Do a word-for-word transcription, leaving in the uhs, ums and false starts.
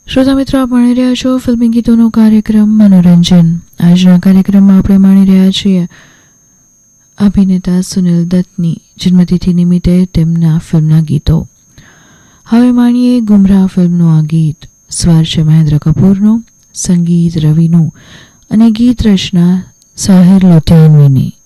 શ્રોતા મિત્રો, આપ માણી રહ્યા છો ફિલ્મી ગીતોનો કાર્યક્રમ મનોરંજન. આજના કાર્યક્રમમાં આપણે માણી રહ્યા છીએ અભિનેતા સુનિલ દત્તની જન્મતિથિ નિમિત્તે તેમના ફિલ્મના ગીતો. હવે માણીએ ગુમરાહ ફિલ્મનું આ ગીત. સ્વર છે મહેન્દ્ર કપૂરનો, સંગીત રવિનું અને ગીત રચના સાહિર લોધિયાનવીની.